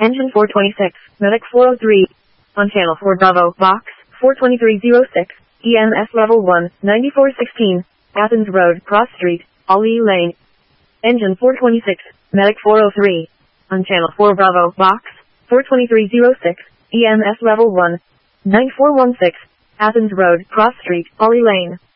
Engine 426, Medic 403. On channel 4 Bravo, box 42306, EMS level 1, 9416, Athens Road, Cross Street, Ali Lane. Engine 426, Medic 403. On channel 4 Bravo, box 42306, EMS level 1, 9416, Athens Road, Cross Street, Ali Lane.